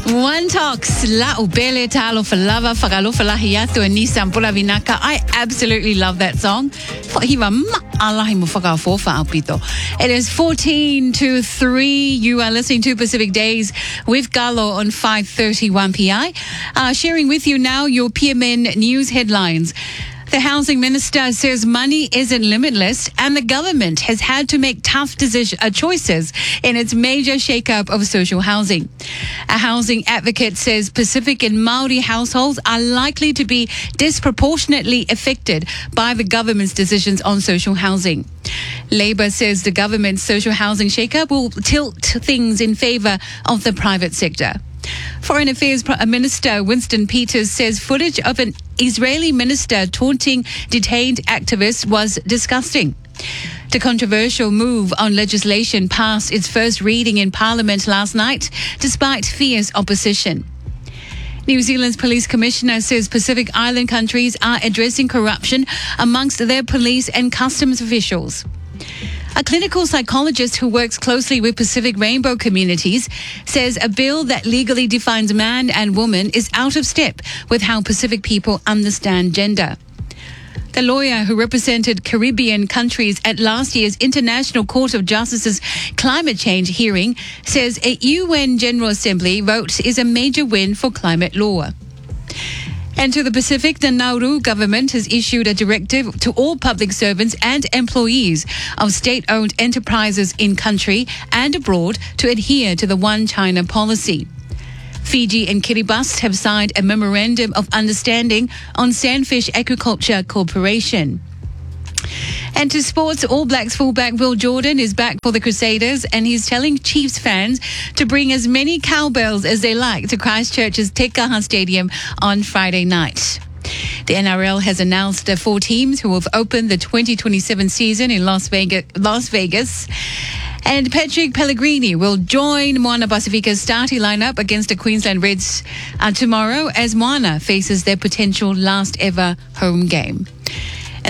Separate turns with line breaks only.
One talks la ubele talo falava fagalo falahiato and nisam pula vinaka. I absolutely love that song. It is 14 to 3. You are listening to Pacific Days with Galo on 5:31 PI. Sharing with you now your PMN news headlines. The housing minister says money isn't limitless and the government has had to make tough choices in its major shake-up of social housing. A housing advocate says Pacific and Maori households are likely to be disproportionately affected by the government's decisions on social housing. Labour says the government's social housing shake-up will tilt things in favour of the private sector. Foreign Affairs Minister Winston Peters says footage of an Israeli minister taunting detained activists was disgusting. The controversial move on legislation passed its first reading in Parliament last night, despite fierce opposition. New Zealand's police commissioner says Pacific Island countries are addressing corruption amongst their police and customs officials. A clinical psychologist who works closely with Pacific Rainbow communities says a bill that legally defines man and woman is out of step with how Pacific people understand gender. The lawyer who represented Caribbean countries at last year's International Court of Justice's climate change hearing says a UN General Assembly vote is a major win for climate law. And to the Pacific, the Nauru government has issued a directive to all public servants and employees of state-owned enterprises in country and abroad to adhere to the One China policy. Fiji and Kiribati have signed a memorandum of understanding on Sandfish Aquaculture Corporation. And to sports, All Blacks fullback Will Jordan is back for the Crusaders and he's telling Chiefs fans to bring as many cowbells as they like to Christchurch's Te Kaha Stadium on Friday night. The NRL has announced the 4 teams who have opened the 2027 season in Las Vegas. And Patrick Pellegrini will join Moana Pacifica's starting lineup against the Queensland Reds tomorrow as Moana faces their potential last ever home game.